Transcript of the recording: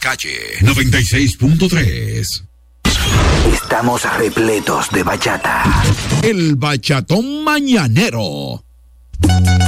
calle 96.3. Estamos repletos de bachata. El bachatón mañanero.